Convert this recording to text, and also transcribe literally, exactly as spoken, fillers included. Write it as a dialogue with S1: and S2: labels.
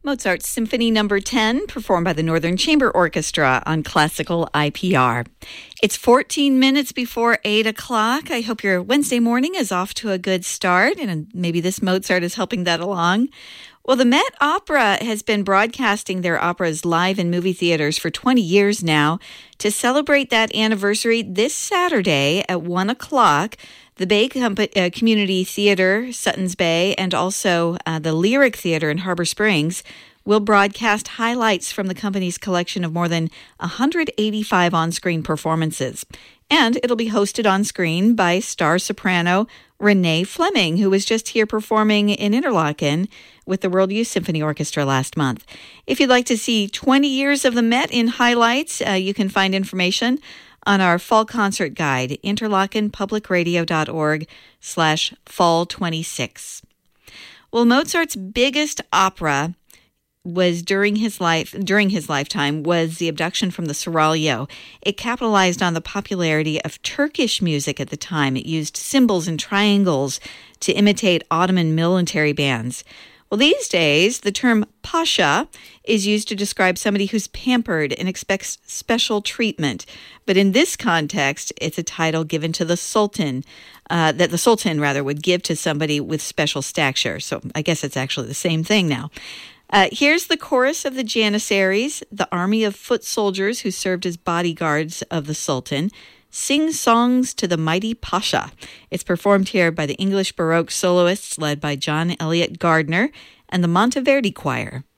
S1: Mozart's Symphony Number ten, performed by the Northern Chamber Orchestra on Classical I P R. It's fourteen minutes before eight o'clock. I hope your Wednesday morning is off to a good start, and maybe this Mozart is helping that along. Well, the Met Opera has been broadcasting their operas live in movie theaters for twenty years now. To celebrate that anniversary, this Saturday at one o'clock, the Bay Com- uh, Community Theater, Suttons Bay, and also uh, the Lyric Theater in Harbor Springs will broadcast highlights from the company's collection of more than one hundred eighty-five on-screen performances. And it'll be hosted on screen by star soprano Renee Fleming, who was just here performing in Interlaken with the World Youth Symphony Orchestra last month. If you'd like to see twenty years of the Met in highlights, uh, you can find information on our fall concert guide, interlakenpublicradio.org slash fall 26. Well, Mozart's biggest opera was during his life during his lifetime was The Abduction from the Seraglio. It capitalized on the popularity of Turkish music at the time. It used symbols and triangles to imitate Ottoman military bands. Well, these days, the term pasha is used to describe somebody who's pampered and expects special treatment. But in this context, it's a title given to the sultan, uh, that the sultan, rather, would give to somebody with special stature. So I guess it's actually the same thing now. Uh, here's the chorus of the Janissaries, the army of foot soldiers who served as bodyguards of the Sultan, sing songs to the mighty Pasha. It's performed here by the English Baroque soloists led by John Elliott Gardner and the Monteverdi Choir.